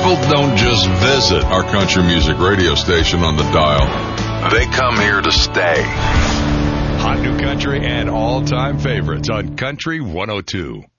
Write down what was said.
People don't just visit our country music radio station on the dial. They come here to stay. Hot new country and all-time favorites on Country 102.